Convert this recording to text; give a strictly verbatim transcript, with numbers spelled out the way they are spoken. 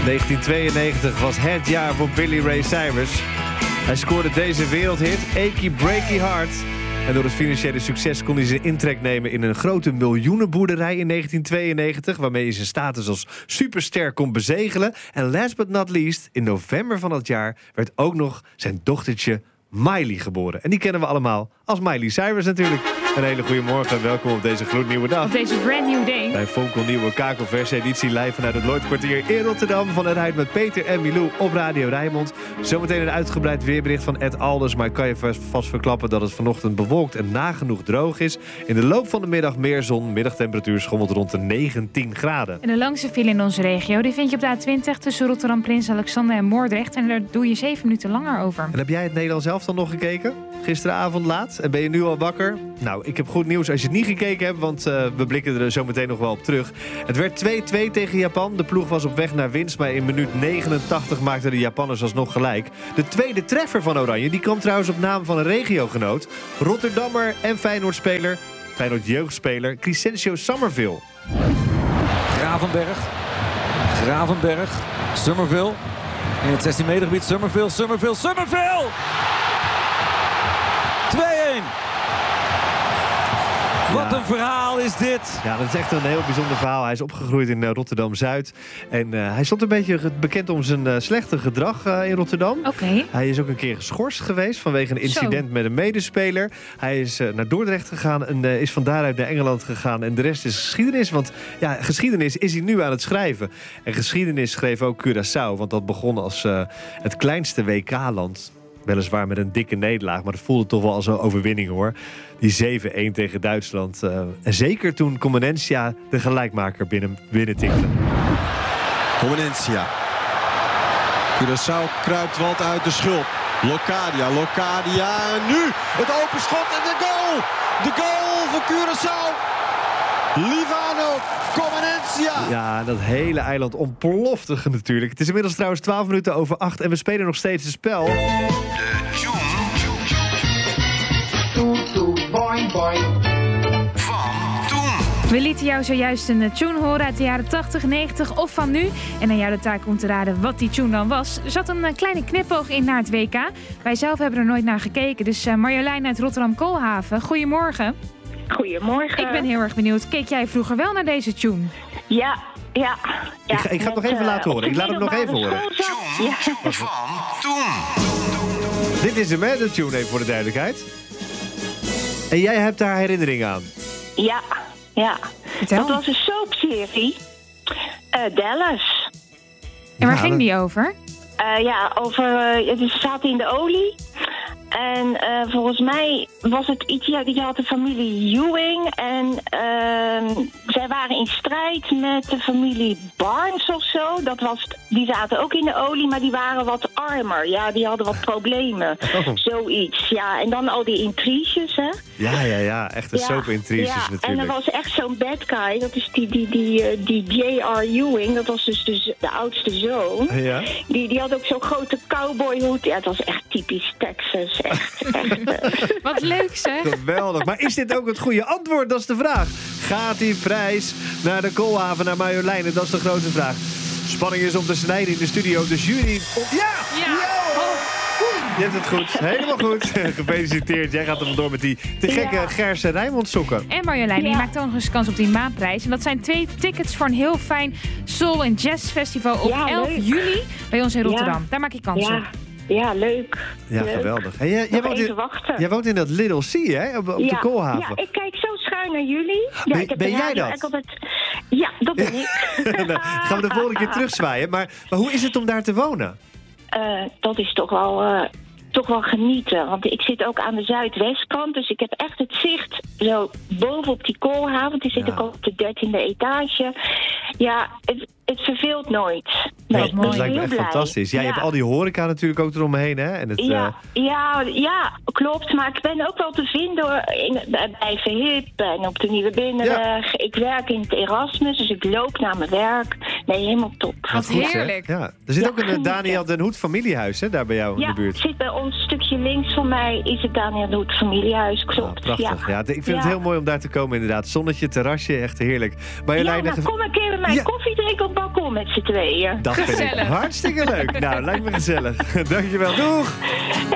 negentien tweeënnegentig was het jaar voor Billy Ray Cyrus. Hij scoorde deze wereldhit, Achy Breaky Heart. En door het financiële succes kon hij zijn intrek nemen in een grote miljoenenboerderij in negentien tweeënnegentig... waarmee hij zijn status als superster kon bezegelen. En last but not least, in november van dat jaar werd ook nog zijn dochtertje Miley geboren. En die kennen we allemaal als Miley Cyrus natuurlijk. Een hele goede morgen en welkom op deze gloednieuwe dag. Op deze brand new day. Bij Fonkel Nieuwe Kakelverse editie live vanuit het Lloydkwartier in Rotterdam. Van het Rijdt met Peter en Milou op Radio Rijnmond. Zometeen een uitgebreid weerbericht van Ed Alders. Maar ik kan je vast verklappen dat het vanochtend bewolkt en nagenoeg droog is. In de loop van de middag meer zon. Middagtemperatuur schommelt rond de negentien graden. En de langste file in onze regio die vind je op de A twintig tussen Rotterdam, Prins Alexander en Moordrecht. En daar doe je zeven minuten langer over. En heb jij het Nederlands elftal nog gekeken? Gisteravond laat? En ben je nu al wakker? Nou, ik heb goed nieuws als je het niet gekeken hebt, want uh, we blikken er zo meteen nog wel op terug. Het werd twee-twee tegen Japan. De ploeg was op weg naar winst, maar in minuut negenentachtig maakten de Japanners alsnog gelijk. De tweede treffer van Oranje, die kwam trouwens op naam van een regiogenoot. Rotterdammer en Feyenoordspeler, Feyenoord jeugdspeler, Crescencio Summerville. Gravenberg, Gravenberg, Summerville. In het zestien meter gebied, Summerville, Summerville, Summerville! twee-een! Wat Ja. een verhaal is dit! Ja, dat is echt een heel bijzonder verhaal. Hij is opgegroeid in uh, Rotterdam-Zuid. En uh, hij stond een beetje ge- bekend om zijn uh, slechte gedrag uh, in Rotterdam. Oké. Okay. Hij is ook een keer geschorst geweest vanwege een incident Zo. met een medespeler. Hij is uh, naar Dordrecht gegaan en uh, is van daaruit naar Engeland gegaan. En de rest is geschiedenis. Want ja, geschiedenis is hij nu aan het schrijven. En geschiedenis schreef ook Curaçao. Want dat begon als uh, het kleinste W K-land. Weliswaar met een dikke nederlaag, maar dat voelde toch wel als een overwinning hoor. Die zeven-een tegen Duitsland. Uh, en zeker toen Comenencia de gelijkmaker binnen, binnen tikte. Comenencia. Curaçao kruipt wat uit de schulp. Locadia, Locadia. En nu het open schot en de goal. De goal voor Curaçao. Livano Comenencia. Ja, dat hele eiland ontplofte natuurlijk. Het is inmiddels trouwens twaalf minuten over acht en we spelen nog steeds het spel. De tune van toen. We lieten jou zojuist een tune horen uit de jaren tachtig, negentig of van nu. En aan jou de taak om te raden wat die tune dan was. Er zat een kleine knipoog in naar het W K. Wij zelf hebben er nooit naar gekeken. Dus uh, Marjolein uit Rotterdam-Koolhaven, goedemorgen. Goedemorgen. Ik ben heel erg benieuwd. Keek jij vroeger wel naar deze tune? Ja, ja. ja Ik ga, ik ga het nog even uh, laten horen. Ik laat hem nog even horen. Tune Ja. van toen. Dit is hem, hè, de tune even voor de duidelijkheid. En jij hebt daar herinnering aan. Ja, ja. Vertel. Dat was een soapserie. Uh, Dallas. En waar Ja, ging dat- die over? Uh, ja, over... Uh, ze zaten in de olie. En uh, volgens mij was het iets... Ja, die had de familie Ewing. En uh, zij waren in strijd met de familie Barnes of zo. Dat was, die zaten ook in de olie, maar die waren wat armer. Ja, die hadden wat problemen. Oh. Zoiets, ja. En dan al die intriges, hè. Ja, ja, ja. Echte Ja, soap-intriges ja. natuurlijk. En er was echt zo'n bad guy. Dat is die, die, die, uh, die J R Ewing. Dat was dus de, z- de oudste zoon. Ja. Die, die had ook zo'n grote cowboyhoed. Ja, het was echt typisch Texas. Echt, echt. uh. Wat leuk zeg. Geweldig. Maar is dit ook het goede antwoord? Dat is de vraag. Gaat die prijs naar de Koolhaven, naar Marjolein? Dat is de grote vraag. Spanning is om te snijden in de studio. De jury... Ja! Ja. Je hebt het goed. Helemaal goed. Gefeliciteerd. Jij gaat er vandoor met die te gekke Ja. Gerse Rijnmond sokken. En Marjolein, die Ja. maakt ook nog eens kans op die maanprijs. En dat zijn twee tickets voor een heel fijn soul- en jazzfestival op Ja, elf leuk. juli bij ons in Rotterdam. Ja. Daar maak je kans Ja, op. ja, leuk. Ja, Leuk. geweldig. Hey, jij, jij, Nog woont even in, wachten. jij woont in dat Little Sea, hè? Op, op ja, de Koolhaven. Ja, ik kijk zo schuin naar jullie. Ja, Ben- ik heb ben de jij radio dat? echt altijd... Ja, dat ben ik. Dan gaan we de volgende keer terugzwaaien. Maar, maar hoe is het om daar te wonen? Uh, dat is toch wel, uh, toch wel genieten. Want ik zit ook aan de zuidwestkant. Dus ik heb echt het zicht zo bovenop die Koolhaven. Die zit Ja. ik ook op de dertiende etage. Ja, het, het verveelt nooit. Nee, Wat dat mooi. lijkt me Heel echt blij. fantastisch. Ja, je Ja. hebt al die horeca natuurlijk ook eromheen, hè? En het, Ja, eh, ja, ja, klopt. Maar ik ben ook wel te vinden hoor, in, bij Verhip en op de Nieuwe Binnenweg. Ik werk in het Erasmus, dus ik loop naar mijn werk. Nee, helemaal top. Wat goed, hè? heerlijk. Ja. Er zit Ja, ook een eh, genieten. Daniel Den Hoed familiehuis, hè, daar bij jou in Ja, de buurt. zit bij ons een stukje links van mij is het Daniel de Hoed familiehuis. Ah, Klopt. prachtig. Ja. Ja. ik vind Ja. het heel mooi om daar te komen inderdaad. Zonnetje, terrasje, echt heerlijk. Marjolein, Ja, nou, even- kom een keer met mij Ja. koffie drinken op het balkon met z'n tweeën. dat vind ik Gezellig. hartstikke leuk. Nou, lijkt me gezellig. Dankjewel. Doeg!